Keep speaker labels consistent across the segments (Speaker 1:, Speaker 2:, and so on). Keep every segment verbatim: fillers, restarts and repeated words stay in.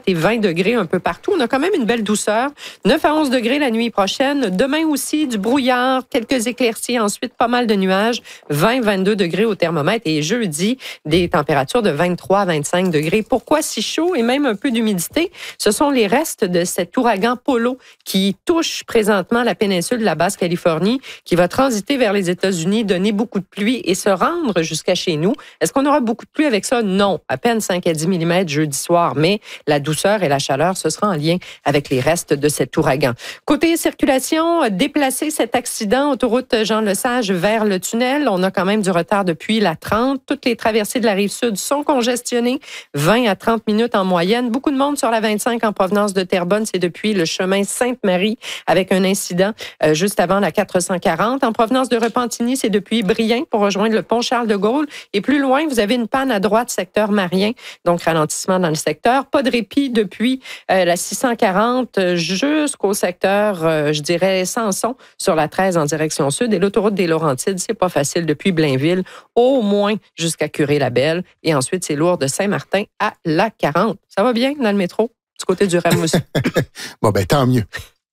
Speaker 1: et vingt degrés un peu partout. On a quand même une belle douceur. neuf à onze degrés la nuit prochaine. Demain aussi, du brouillard, quelques éclaircies. Ensuite, pas mal de nuages. vingt à vingt-deux degrés au thermomètre. Et jeudi, des températures de vingt-trois à vingt-cinq degrés. Pourquoi si chaud et même un peu d'humidité? Ce sont les restes de cet ouragan Polo qui touche présentement la péninsule de la Basse-Californie, qui va transiter vers les États-Unis, donner beaucoup de pluie et se rendre jusqu'à chez nous. Est-ce qu'on aura beaucoup de pluie avec ça? Non. À peine cinq à dix millimètres jeudi soir. Mais la douceur et la chaleur, ce sera en lien avec les restes de cet ouragan. Côté circulation, déplacer cet accident, autoroute Jean-Lesage vers le tunnel. On a quand même du retard depuis la trente. Toutes les traversées de la Rive-Sud sont congestionnées. vingt à trente minutes en moyenne. Beaucoup de monde sur la vingt-cinq en provenance de Terrebonne. C'est depuis le chemin Sainte-Marie avec un incident euh, juste avant la quatre cent quarante. En provenance de Repentigny, c'est depuis Brien pour rejoindre le pont Charles-de-Gaulle. Et plus loin, vous avez une panne à droite, secteur Marien. Donc, ralentissement dans le secteur. Pas de répit depuis euh, la six cent quarante jusqu'au secteur, euh, je dirais, Samson sur la treize en direction sud. Et l'autoroute des Laurentides, c'est pas facile depuis Blainville, au moins jusqu'à Curé-la-Belle. Et ensuite, c'est lourd de Saint-Martin à la quarante. Ça va bien dans le métro, du côté du Rimouski?
Speaker 2: Bon, ben tant mieux.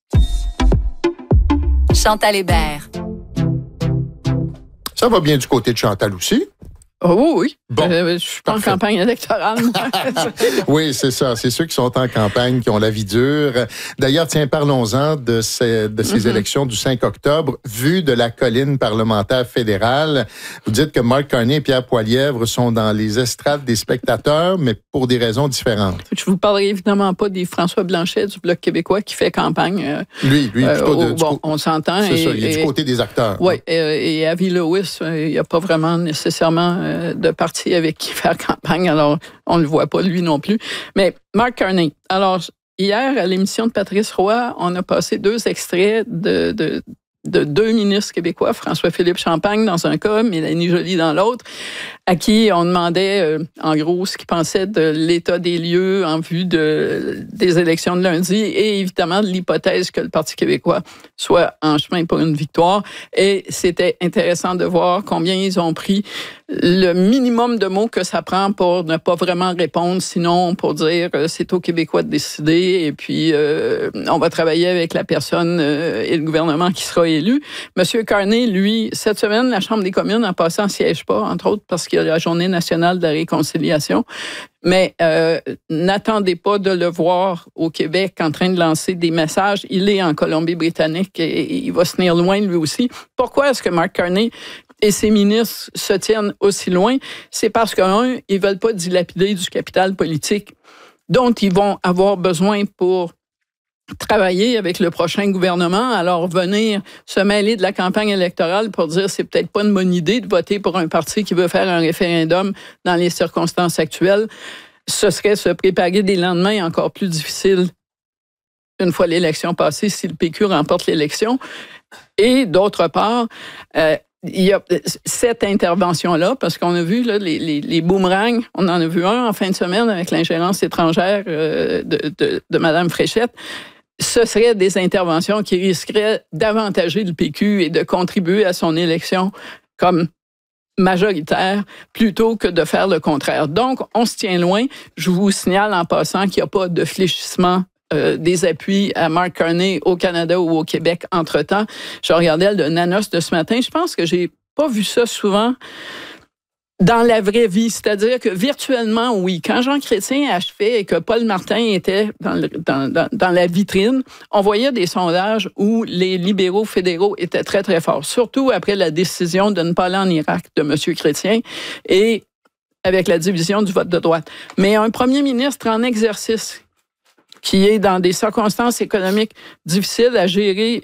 Speaker 3: Chantal Hébert.
Speaker 2: Ça va bien du côté de Chantal aussi?
Speaker 1: Oh oui.
Speaker 2: Bon,
Speaker 1: euh, je suis pas parfait. En campagne électorale.
Speaker 2: Oui, c'est ça. C'est ceux qui sont en campagne qui ont la vie dure. D'ailleurs, tiens, parlons-en de ces, de ces mm-hmm. élections du cinq octobre. Vue de la colline parlementaire fédérale, vous dites que Marc Carney et Pierre Poilievre sont dans les estrades des spectateurs, mais pour des raisons différentes.
Speaker 4: Je vous parlerai évidemment pas des François Blanchet du Bloc québécois qui fait campagne. Euh,
Speaker 2: lui, lui, plutôt
Speaker 4: euh,
Speaker 2: de,
Speaker 4: bon,
Speaker 2: du,
Speaker 4: on s'entend.
Speaker 2: C'est
Speaker 4: et,
Speaker 2: ça, il est
Speaker 4: et,
Speaker 2: du côté des acteurs.
Speaker 4: Oui, et, et Avi Lewis, il n'y a pas vraiment nécessairement de parti avec qui faire campagne, alors on ne le voit pas lui non plus. Mais Marc Carney, alors hier à l'émission de Patrice Roy, on a passé deux extraits de, de, de deux ministres québécois, François-Philippe Champagne dans un cas, Mélanie Joly dans l'autre, à qui on demandait euh, en gros ce qu'ils pensaient de l'état des lieux en vue de, des élections de lundi et évidemment de l'hypothèse que le Parti québécois soit en chemin pour une victoire. Et c'était intéressant de voir combien ils ont pris le minimum de mots que ça prend pour ne pas vraiment répondre, sinon pour dire euh, c'est aux Québécois de décider et puis euh, on va travailler avec la personne euh, et le gouvernement qui sera élu. Monsieur Carney, lui, cette semaine, la Chambre des communes en passant siège pas, entre autres parce qu'il y a la Journée nationale de la réconciliation. Mais euh, n'attendez pas de le voir au Québec en train de lancer des messages. Il est en Colombie-Britannique et il va se tenir loin lui aussi. Pourquoi est-ce que Marc Carney et ses ministres se tiennent aussi loin? C'est parce qu'un, ils veulent pas dilapider du capital politique dont ils vont avoir besoin pour travailler avec le prochain gouvernement, alors venir se mêler de la campagne électorale pour dire c'est peut-être pas une bonne idée de voter pour un parti qui veut faire un référendum dans les circonstances actuelles, ce serait se préparer des lendemains encore plus difficiles une fois l'élection passée si le P Q remporte l'élection. Et d'autre part, euh, il y a cette intervention-là, parce qu'on a vu là, les, les, les boomerangs, on en a vu un en fin de semaine avec l'ingérence étrangère euh, de, de, de Mme Fréchette. Ce seraient des interventions qui risqueraient d'avantager le P Q et de contribuer à son élection comme majoritaire plutôt que de faire le contraire. Donc, on se tient loin. Je vous signale en passant qu'il n'y a pas de fléchissement euh, des appuis à Marc Carney au Canada ou au Québec entre-temps. Je regardais le Nanos de ce matin. Je pense que j'ai pas vu ça souvent dans la vraie vie, c'est-à-dire que virtuellement, oui, quand Jean Chrétien achevait et que Paul Martin était dans, le, dans, dans, dans la vitrine, on voyait des sondages où les libéraux fédéraux étaient très, très forts, surtout après la décision de ne pas aller en Irak de M. Chrétien et avec la division du vote de droite. Mais un premier ministre en exercice qui est dans des circonstances économiques difficiles à gérer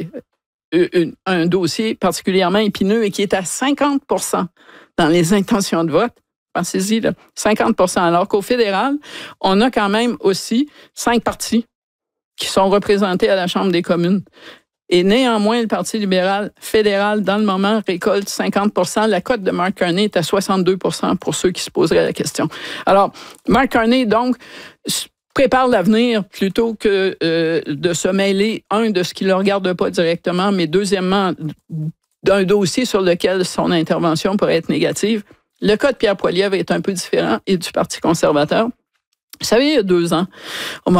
Speaker 4: un dossier particulièrement épineux et qui est à cinquante pour cent dans les intentions de vote, pensez-y, là, cinquante pour cent. Alors qu'au fédéral, on a quand même aussi cinq partis qui sont représentés à la Chambre des communes. Et néanmoins, le Parti libéral fédéral, dans le moment, récolte cinquante pour cent. La cote de Marc Carney est à soixante-deux pour cent pour ceux qui se poseraient la question. Alors, Marc Carney, donc, prépare l'avenir plutôt que euh, de se mêler, un, de ce qui ne le regarde pas directement, mais deuxièmement, d'un dossier sur lequel son intervention pourrait être négative. Le cas de Pierre Poilievre est un peu différent et du Parti conservateur. Vous savez, il y a deux ans, au moment